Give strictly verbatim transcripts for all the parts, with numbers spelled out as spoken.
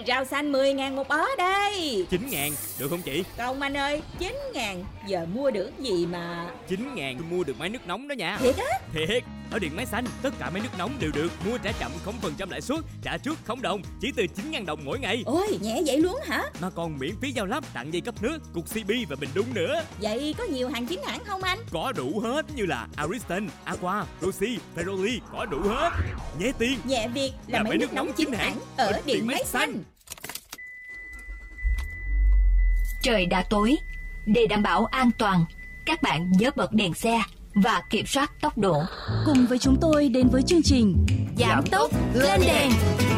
rau xanh mười ngàn một ớ đây. Chín ngàn, được không chị? Không anh ơi, chín ngàn, giờ mua được gì mà... Chín ngàn tôi mua được máy nước nóng đó nha. Thiệt á? Thiệt, ở Điện Máy Xanh, tất cả máy nước nóng đều được mua trả chậm không phần trăm lãi suất, trả trước không đồng, chỉ từ chín ngàn đồng mỗi ngày. Ôi, nhẹ vậy luôn hả? Mà còn miễn phí giao lắp, tặng dây cấp nước, cục xê bê và bình đun nữa. Vậy có nhiều hàng chính hãng không anh? Có đủ hết như là Ariston, Aqua, Rossi, Ferroli, có đủ hết. Nhẹ tiền, nhẹ việc là, là máy, máy nước nóng chính hãng ở Điện, Điện Máy Xanh. Xanh. Trời đã tối, để đảm bảo an toàn, các bạn nhớ bật đèn xe và kiểm soát tốc độ. Cùng với chúng tôi đến với chương trình Giảm tốc lên đèn.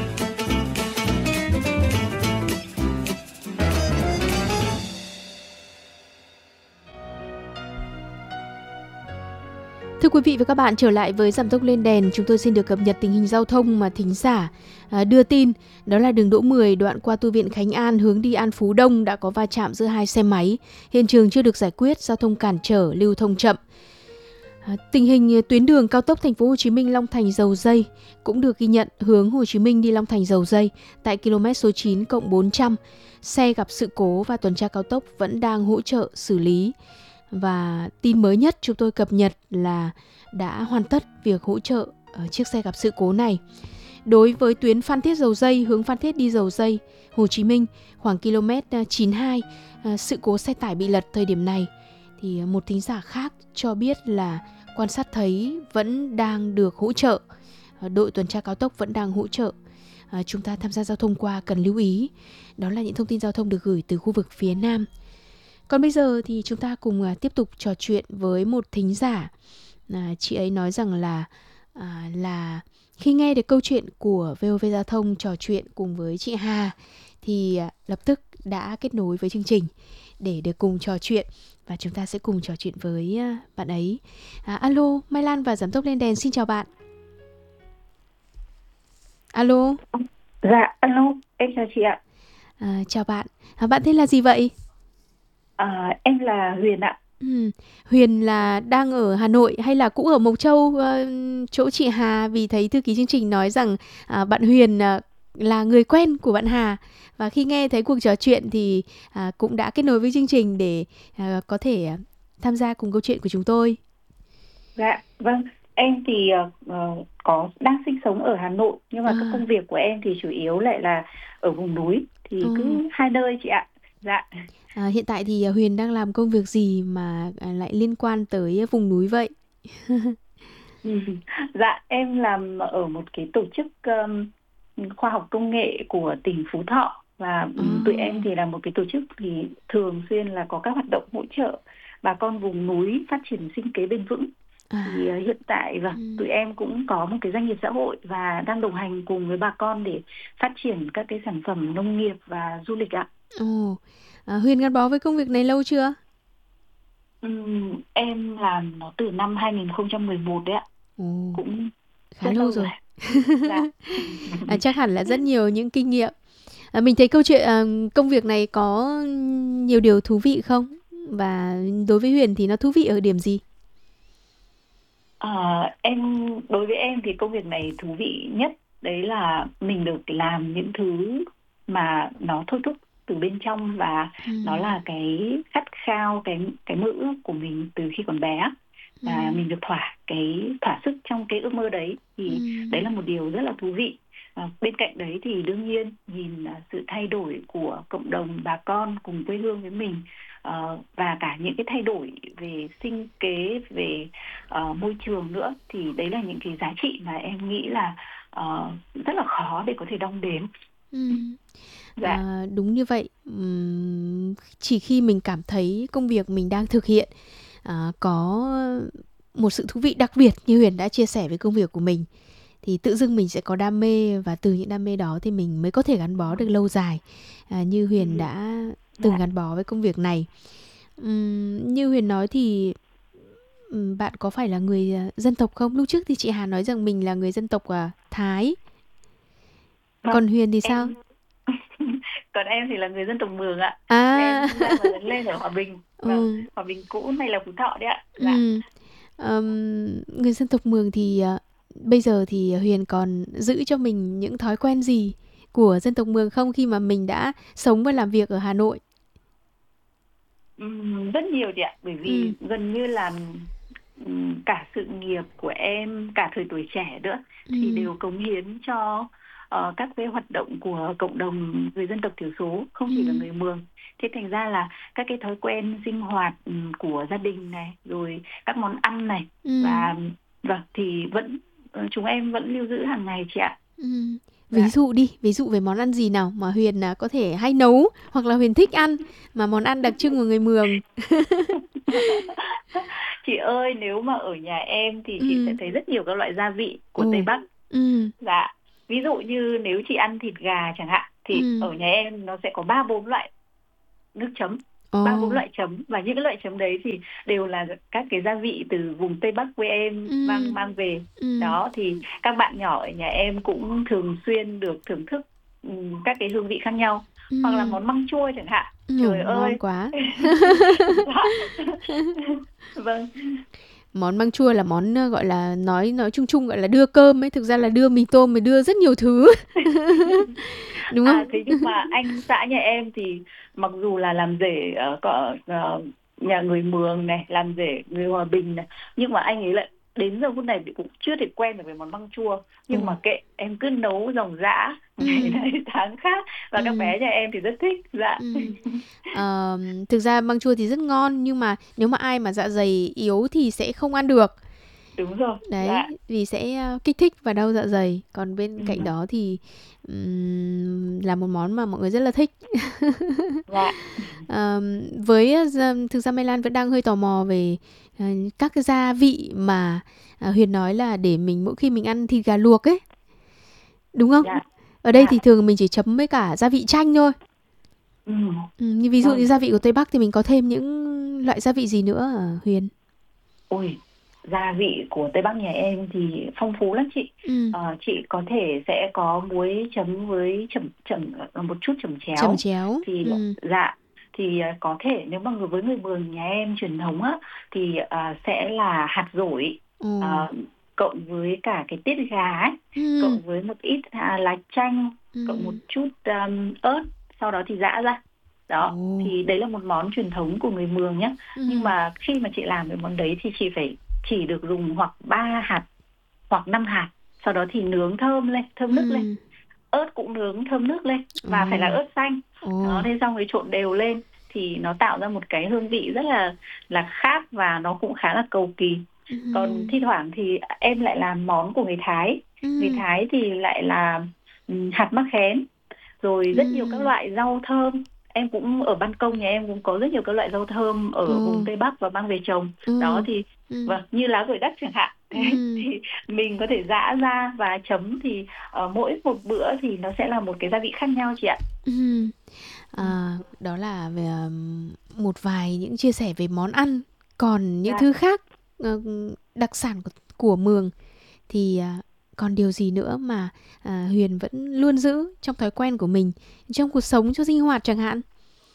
Thưa quý vị và các bạn, trở lại với Giảm tốc lên đèn, chúng tôi xin được cập nhật tình hình giao thông mà thính giả à, đưa tin. Đó là đường Đỗ mười đoạn qua tu viện Khánh An hướng đi An Phú Đông đã có va chạm giữa hai xe máy. Hiện trường chưa được giải quyết, giao thông cản trở, lưu thông chậm. À, tình hình tuyến đường cao tốc Thành phố Hồ Chí Minh Long Thành Dầu Giây cũng được ghi nhận, hướng Hồ Chí Minh đi Long Thành Dầu Giây tại km số chín cộng bốn trăm. Xe gặp sự cố và tuần tra cao tốc vẫn đang hỗ trợ xử lý. Và tin mới nhất chúng tôi cập nhật là đã hoàn tất việc hỗ trợ ở chiếc xe gặp sự cố này. Đối với tuyến Phan Thiết Dầu Giây, hướng Phan Thiết đi Dầu Giây, Hồ Chí Minh, khoảng km chín mươi hai, sự cố xe tải bị lật thời điểm này, thì một thính giả khác cho biết là quan sát thấy vẫn đang được hỗ trợ, đội tuần tra cao tốc vẫn đang hỗ trợ. Chúng ta tham gia giao thông qua cần lưu ý. Đó là những thông tin giao thông được gửi từ khu vực phía Nam. Còn bây giờ thì chúng ta cùng uh, tiếp tục trò chuyện với một thính giả. À, chị ấy nói rằng là à, là khi nghe được câu chuyện của vê o vê Giao thông trò chuyện cùng với chị Hà thì uh, lập tức đã kết nối với chương trình để được cùng trò chuyện, và chúng ta sẽ cùng trò chuyện với uh, bạn ấy. À, alo, Mai Lan và Giảm tốc lên đèn xin chào bạn. Alo. Dạ, alo, em chào chị ạ. À, chào bạn. À, bạn tên là gì vậy? À, em là Huyền ạ. Ừ. Huyền là đang ở Hà Nội hay là cũng ở Mộc Châu, uh, chỗ chị Hà? Vì thấy thư ký chương trình nói rằng uh, bạn Huyền uh, là người quen của bạn Hà, và khi nghe thấy cuộc trò chuyện thì uh, cũng đã kết nối với chương trình để uh, có thể uh, tham gia cùng câu chuyện của chúng tôi. Dạ, vâng. Em thì uh, có đang sinh sống ở Hà Nội, nhưng mà à. các công việc của em thì chủ yếu lại là ở vùng núi, thì ừ. cứ hai nơi chị ạ. Dạ. À, hiện tại thì Huyền đang làm công việc gì mà lại liên quan tới vùng núi vậy? Dạ, em làm ở một cái tổ chức um, khoa học công nghệ của tỉnh Phú Thọ, và à. tụi em thì là một cái tổ chức thì thường xuyên là có các hoạt động hỗ trợ bà con vùng núi phát triển sinh kế bền vững. À. Thì uh, hiện tại và ừ. tụi em cũng có một cái doanh nghiệp xã hội và đang đồng hành cùng với bà con để phát triển các cái sản phẩm nông nghiệp và du lịch ạ. Ồ. À, Huyền gắn bó với công việc này lâu chưa? Ừ, em làm nó từ năm hai nghìn không trăm mười một đấy ạ. Ồ, cũng khá lâu rồi. rồi. Dạ. À, chắc hẳn là rất nhiều những kinh nghiệm. À, mình thấy câu chuyện à, công việc này có nhiều điều thú vị không? Và đối với Huyền thì nó thú vị ở điểm gì? À, em đối với em thì công việc này thú vị nhất đấy là mình được làm những thứ mà nó thôi thúc từ bên trong, và ừ. nó là cái khát khao, cái cái mơ ước của mình từ khi còn bé, và ừ. mình được thỏa cái thỏa sức trong cái ước mơ đấy, thì ừ. đấy là một điều rất là thú vị. À, bên cạnh đấy thì đương nhiên nhìn sự thay đổi của cộng đồng bà con cùng quê hương với mình, uh, và cả những cái thay đổi về sinh kế, về uh, môi trường nữa, thì đấy là những cái giá trị mà em nghĩ là uh, rất là khó để có thể đong đếm. Ừ. Dạ. À, đúng như vậy. Uhm, chỉ khi mình cảm thấy công việc mình đang thực hiện à, có một sự thú vị đặc biệt như Huyền đã chia sẻ với công việc của mình, thì tự dưng mình sẽ có đam mê, và từ những đam mê đó thì mình mới có thể gắn bó được lâu dài, à, như Huyền ừ. đã từng dạ. gắn bó với công việc này. Uhm, như Huyền nói thì um, bạn có phải là người uh, dân tộc không? Lúc trước thì chị Hà nói rằng mình là người dân tộc uh, Thái. À, còn Huyền thì sao? Em... Còn em thì là người dân tộc Mường ạ. À. Em đang lớn lên ở Hòa Bình. Và ừ. Hòa Bình cũ này là Phú Thọ đấy ạ. Dạ. Ừ. Um, người dân tộc Mường thì uh, bây giờ thì Huyền còn giữ cho mình những thói quen gì của dân tộc Mường không khi mà mình đã sống và làm việc ở Hà Nội? Ừm, rất nhiều chị ạ, bởi vì Ừ. gần như là ừm, cả sự nghiệp của em, cả thời tuổi trẻ nữa thì Ừ. đều cống hiến cho ờ, các cái hoạt động của cộng đồng người dân tộc thiểu số, không chỉ là Ừ. người Mường. Thế thành ra là các cái thói quen sinh hoạt ừm, của gia đình này, rồi các món ăn này, Ừ. và vâng thì vẫn ờ, chúng em vẫn lưu giữ hàng ngày chị ạ. Ừ. Ví Dạ. dụ đi, ví dụ về món ăn gì nào mà Huyền à, có thể hay nấu hoặc là Huyền thích ăn mà món ăn đặc trưng của người Mường. Chị ơi, nếu mà ở nhà em thì chị sẽ Ừ. thấy rất nhiều các loại gia vị của Tây Ồ. Bắc. Ừ. Dạ. Ví dụ như nếu chị ăn thịt gà chẳng hạn thì Ừ. ở nhà em nó sẽ có ba bốn loại nước chấm, Ồ. ba bốn loại chấm, và những cái loại chấm đấy thì đều là các cái gia vị từ vùng Tây Bắc quê em Ừ. mang mang về. Ừ. Đó thì các bạn nhỏ ở nhà em cũng thường xuyên được thưởng thức ừm, các cái hương vị khác nhau, Ừ. hoặc là món măng chua chẳng hạn. Ừ, Trời ngon ơi. quá. Dạ. Vâng. Món măng chua là món ờ, gọi là nói nói chung chung gọi là đưa cơm ấy, thực ra là đưa mì tôm mới đưa rất nhiều thứ. Đúng À, không? thế nhưng mà anh xã nhà em thì mặc dù là làm rể ở có ờ, nhà người Mường này, làm rể người Hòa Bình này, nhưng mà anh ấy lại đến giờ phút này thì cũng chưa thể quen được với món măng chua. Nhưng Ồ. mà kệ, em cứ nấu ròng rã Ừ. ngày này tháng khác, và các Ừ. bé nhà em thì rất thích. Dạ. Ừ. Ờ, thực ra măng chua thì rất ngon nhưng mà nếu mà ai mà dạ dày yếu thì sẽ không ăn được. Đúng rồi. Dạ. Đấy, vì sẽ ờ, kích thích và đau dạ dày. Còn bên Ừ. cạnh đó thì ừm, là một món mà mọi người rất là thích. Dạ. Ờm, với ờ, gia- thực ra Mai Lan vẫn đang hơi tò mò về ờ, các cái gia vị mà ờ, Huyền nói là để mình mỗi khi mình ăn thịt gà luộc ấy, đúng không? Dạ. Ở đây Dạ. thì thường mình chỉ chấm với cả gia vị chanh thôi. Ừ. Ừ, như ví dụ Vâng. như gia vị của Tây Bắc thì mình có thêm những loại gia vị gì nữa hả, Huyền? Ôi, gia vị của Tây Bắc nhà em thì phong phú lắm chị. Ừ, Ờ, chị có thể sẽ có muối chấm với chẩm chẩm ờ, một chút chẩm chấm chéo. chéo. Thì Ừ. dạ, thì ờ, có thể nếu mà người với người Mường nhà em truyền thống á thì ờ, sẽ là hạt dổi, Ồ. ờ, cộng với cả cái tiết gà ấy, Ừ. cộng với một ít à, lá chanh, cộng một Ừ. chút um, ớt, sau đó thì giã ra. Đó, Ồ. thì đấy là một món truyền thống của người Mường nhé. Nhưng Ừ. mà khi mà chị làm cái món đấy thì chị phải chỉ được dùng hoặc ba hạt hoặc năm hạt, sau đó thì nướng thơm lên, thơm nước lên, Ừ. ớt cũng nướng thơm nước lên, và phải là Ồ. ớt xanh. Đó, Ồ. thế xong rồi trộn đều lên thì nó tạo ra một cái hương vị rất là là khác, và nó cũng khá là cầu kỳ. Ừ. Còn thi thoảng thì em lại làm món của người Thái. Người Ừ. Thái thì lại là ừm, hạt mắc khén, rồi rất nhiều các Ừ. loại rau thơm. Em cũng ở ban công nhà em cũng có rất nhiều các loại rau thơm ở Ồ. vùng Tây Bắc và mang về trồng. Đó Ừ. thì Ừ. vâng, như lá gỏi đất chẳng hạn. Thế Ừ. thì mình có thể giã ra và chấm, thì ở mỗi một bữa thì nó sẽ là một cái gia vị khác nhau chị ạ. Ừ. À, đó là về um, một vài những chia sẻ về món ăn. Còn những Dạ. thứ khác ờ, đặc sản của, của Mường thì à, còn điều gì nữa mà à, Huyền vẫn luôn giữ trong thói quen của mình, trong cuộc sống, trong sinh hoạt chẳng hạn?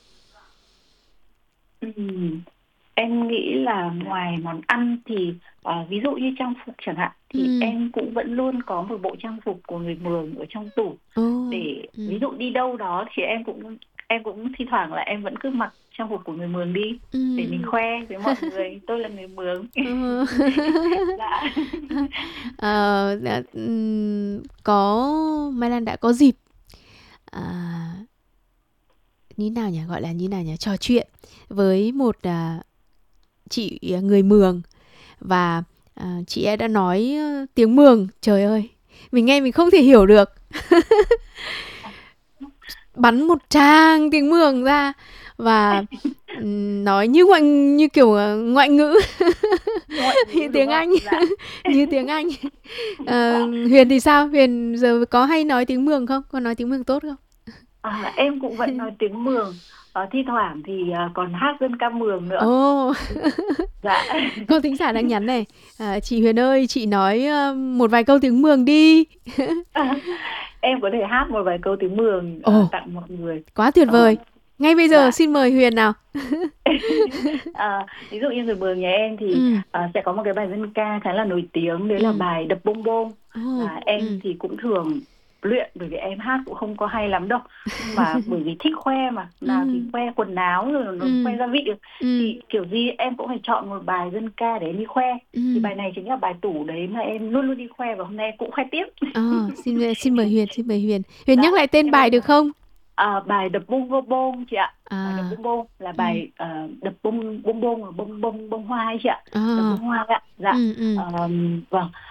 Ừm, Em nghĩ là ngoài món ăn thì ờ, ví dụ như trang phục chẳng hạn, thì Ừ. em cũng vẫn luôn có một bộ trang phục của người Mường ở trong tủ, Ồ. để Ừ. ví dụ đi đâu đó thì em cũng em cũng thi thoảng là em vẫn cứ mặc trang phục của người Mường đi, để mình Ừ. khoe với mọi người tôi là người Mường. Ờ. Dạ. Ờ, đã- ừm, có Mai Lan đã có dịp à, như nào nhỉ, gọi là như nào nhỉ, trò chuyện với một à, chị à, người Mường, và à, chị ấy đã nói ờ, tiếng Mường, trời ơi mình nghe mình không thể hiểu được, bắn một tràng tiếng Mường ra và ừm, nói như ngoại như kiểu ờ, ngoại ngữ, Ngoại ngữ như đúng tiếng không? Anh. Dạ. Như tiếng Anh. Ờ, Huyền thì sao? Huyền giờ có hay nói tiếng Mường không? Có nói tiếng Mường tốt không? À, em cũng vẫn nói tiếng Mường. Ờ, thi thoảng thì à, còn hát dân ca Mường nữa. Ồ. Dạ. Có thính giả đang nhắn này, à, chị Huyền ơi, chị nói ờ, một vài câu tiếng Mường đi. Em có thể hát một vài câu tiếng Mường Ồ, à, tặng mọi người. quá tuyệt Ờ, vời. Ngay bây giờ dạ. xin mời Huyền nào. À, ví dụ như người Mường nhà em thì Ừ. à, sẽ có một cái bài dân ca khá là nổi tiếng, đấy là Ừ. bài Đập Bông Bông. Ồ. Và em Ừ. thì cũng thường luyện, bởi vì em hát cũng không có hay lắm đâu, nhưng mà bởi vì thích khoe mà, nào thì khoe quần áo rồi nó Ừ. khoe gia vị được, Ừ. thì kiểu gì em cũng phải chọn một bài dân ca để em đi khoe. Ừ. Thì bài này chính là bài tủ đấy mà em luôn luôn đi khoe, và hôm nay em cũng khoe tiếp. Ờ, xin xin mời Huyền, xin mời Huyền. Huyền nhắc Dạ, lại tên em bài ơi. được không? À, bài đập bông bông bông chị ạ. Bài À. đập bông bông là bài ờ, đập bông bông bông bông bông bông hoa ấy chị ạ. À. Đập bông hoa ạ. Dạ. Ừ, ừ. Ờm, vâng.